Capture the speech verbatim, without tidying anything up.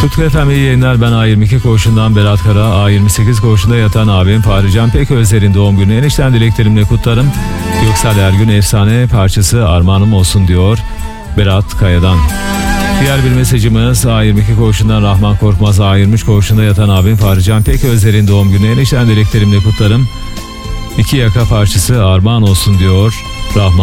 Utku efendim iyi yayınlar. Ben A yirmi iki koğuşundan Berat Kara. A yirmi sekiz koğuşunda yatan abim Fahri Can Peközler'in doğum günü. Enişten dileklerimle kutlarım. Göksel Ergün efsane parçası armağanım olsun diyor Berat Kaya'dan. Diğer bir mesajımız A yirmi iki koğuşundan Rahman Korkmaz. A yirmi üç koğuşunda yatan abim Fahri Can Peközler'in doğum günü. Enişten dileklerimle kutlarım. İki yaka parçası armağan olsun diyor Rahman